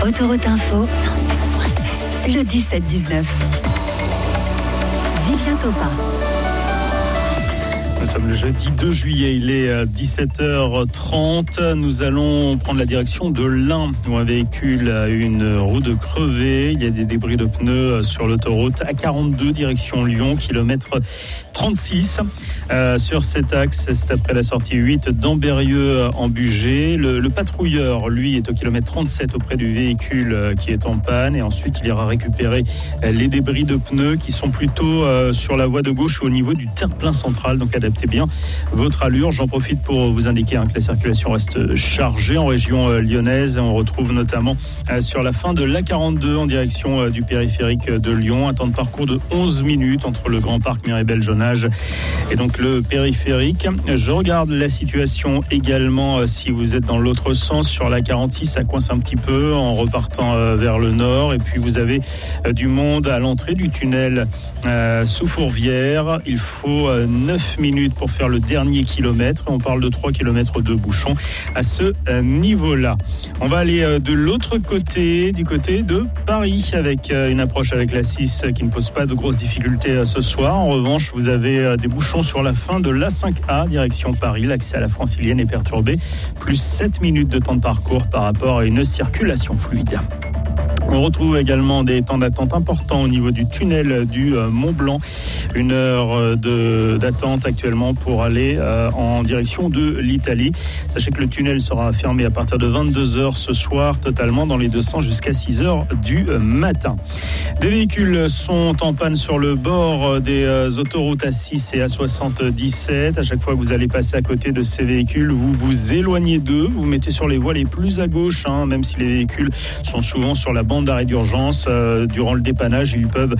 Autoroute Info 107.7. Le 17-19. Vivien Topin. Nous sommes le jeudi 2 juillet, il est 17h30. Nous allons prendre la direction de l'Ain, où un véhicule a une roue de crevée. Il y a des débris de pneus sur l'autoroute A42, direction Lyon, kilomètre 36. Sur cet axe, c'est après la sortie 8 d'Ambérieux en Bugey. Le patrouilleur, lui, est au kilomètre 37 auprès du véhicule qui est en panne. Et ensuite, il ira récupérer les débris de pneus qui sont plutôt sur la voie de gauche au niveau du terre-plein central. Donc, adaptez bien votre allure. J'en profite pour vous indiquer que la circulation reste chargée en région lyonnaise. On retrouve notamment sur la fin de l'A42 en direction du périphérique de Lyon. Un temps de parcours de 11 minutes entre le Grand Parc Miribel-Jonage et donc le périphérique. Je regarde la situation également si vous êtes dans l'autre sens sur l'A46. Ça coince un petit peu en repartant vers le nord. Et puis vous avez du monde à l'entrée du tunnel sous Fourvière. Il faut 9 minutes pour faire le dernier kilomètre. On parle de 3 kilomètres de bouchons à ce niveau-là. On va aller de l'autre côté, du côté de Paris, avec une approche avec la 6 qui ne pose pas de grosses difficultés ce soir. En revanche, vous avez des bouchons sur la fin de l'A5A, direction Paris. L'accès à la Francilienne est perturbé. Plus 7 minutes de temps de parcours par rapport à une circulation fluide. On retrouve également des temps d'attente importants au niveau du tunnel du Mont-Blanc. 1 heure d'attente actuellement pour aller en direction de l'Italie. Sachez que le tunnel sera fermé à partir de 22h ce soir, totalement dans les deux sens jusqu'à 6h du matin. Des véhicules sont en panne sur le bord des autoroutes A6 et A77. À chaque fois que vous allez passer à côté de ces véhicules, vous vous éloignez d'eux, vous vous mettez sur les voies les plus à gauche, même si les véhicules sont souvent sur la bande d'arrêt d'urgence. Durant le dépannage, ils peuvent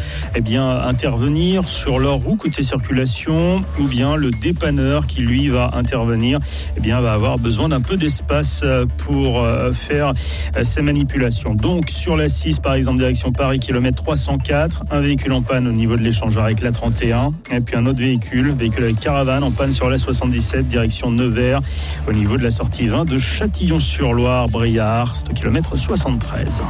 intervenir sur leur roue côté circulation, ou bien le dépanneur qui lui va intervenir va avoir besoin d'un peu d'espace pour faire ces manipulations. Donc sur la 6 par exemple direction Paris, kilomètre 304, un véhicule en panne au niveau de l'échangeur avec la 31, et puis un autre véhicule avec caravane en panne sur la 77 direction Nevers au niveau de la sortie 20 de Châtillon-sur-Loire, Briard, c'est au kilomètre 73.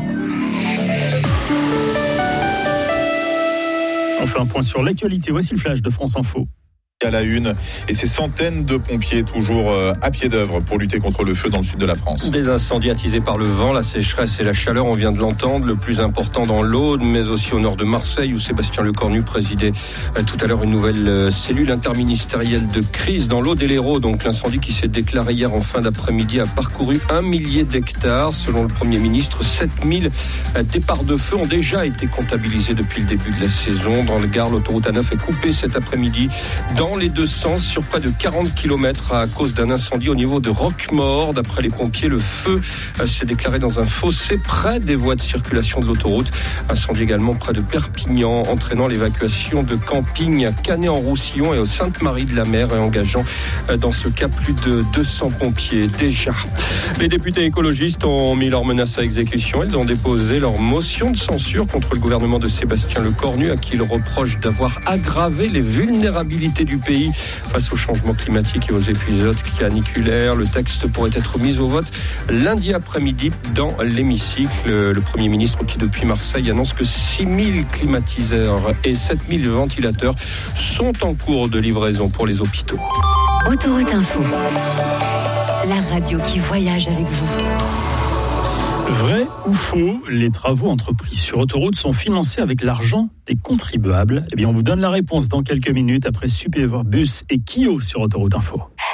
On fait un point sur l'actualité. Voici le flash de France Info. À la une, et ces centaines de pompiers toujours à pied d'œuvre pour lutter contre le feu dans le sud de la France. Des incendies attisés par le vent, la sécheresse et la chaleur, on vient de l'entendre, le plus important dans l'Aude, mais aussi au nord de Marseille, où Sébastien Lecornu présidait tout à l'heure une nouvelle cellule interministérielle de crise dans l'Aude et l'Hérault. Donc l'incendie qui s'est déclaré hier en fin d'après-midi a parcouru 1 millier d'hectares. Selon le Premier ministre, 7000 départs de feu ont déjà été comptabilisés depuis le début de la saison. Dans le Gard, l'autoroute A9 est coupée cet après-midi dans les deux sens sur près de 40 km à cause d'un incendie au niveau de Roquemaure. D'après les pompiers, le feu s'est déclaré dans un fossé près des voies de circulation de l'autoroute. Incendie également près de Perpignan, entraînant l'évacuation de campings à Canet-en-Roussillon et au Sainte-Marie-de-la-Mer et engageant dans ce cas plus de 200 pompiers déjà. Les députés écologistes ont mis leurs menaces à exécution. Ils ont déposé leur motion de censure contre le gouvernement de Sébastien Lecornu, à qui ils reprochent d'avoir aggravé les vulnérabilités du pays face au changement climatique et aux épisodes caniculaires. Le texte pourrait être mis au vote lundi après-midi dans l'hémicycle. Le Premier ministre qui depuis Marseille annonce que 6000 climatiseurs et 7000 ventilateurs sont en cours de livraison pour les hôpitaux. Autoroute Info, la radio qui voyage avec vous. Vrai ou faux, les travaux entrepris sur autoroute sont financés avec l'argent des contribuables ? On vous donne la réponse dans quelques minutes après Superbus et Kyo sur Autoroute Info.